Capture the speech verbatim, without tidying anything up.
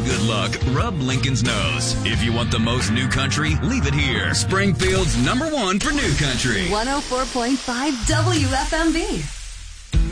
good luck, rub Lincoln's nose. If you want the most new country, leave it here. Springfield's number one for new country. one oh four point five W F M B.